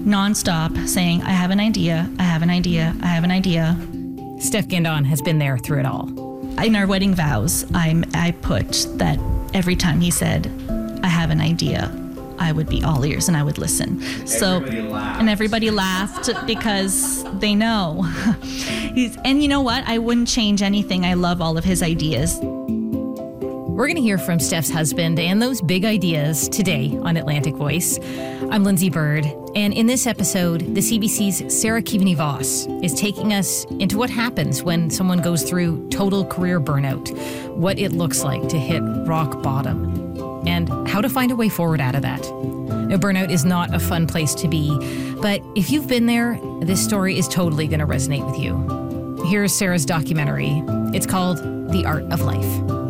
nonstop saying, I have an idea, I have an idea, I have an idea. Steph Guindon has been there through it all. In our wedding vows, I put that every time he said, I have an idea, I would be all ears and I would listen. Everybody laughed because they know. And you know what? I wouldn't change anything. I love all of his ideas. We're going to hear from Steph's husband and those big ideas today on Atlantic Voice. I'm Lindsay Bird, and in this episode, the CBC's Sarah Keaveney-Voss is taking us into what happens when someone goes through total career burnout, what it looks like to hit rock bottom, and how to find a way forward out of that. Now, burnout is not a fun place to be, but if you've been there, this story is totally going to resonate with you. Here's Sarah's documentary. It's called The Art of Life.